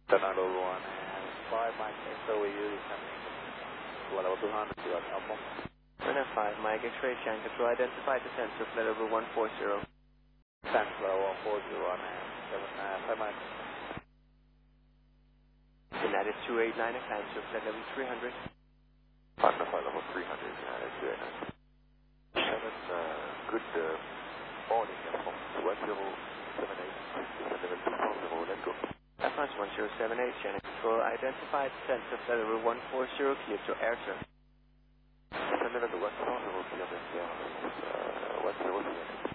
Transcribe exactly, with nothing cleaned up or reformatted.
Fernando one and five Mike X O U descending to level two hundred, you are Alpha. Runner five Mike X-ray Chang control identified descent to flight level one four zero. Descent to level one four zero and seven, uh, five Mike. United two eight nine and climb to flight level three hundred. Partner flight level three hundred, United two eight nine. seven, uh, good uh, morning from one zero seven eight, descent level two four zero, let's go. F one one zero seven eight, Channel Control, identified descent to flight level one four zero, clear to air turn. Descent level one four zero, clear to air, uh, one zero seven eight.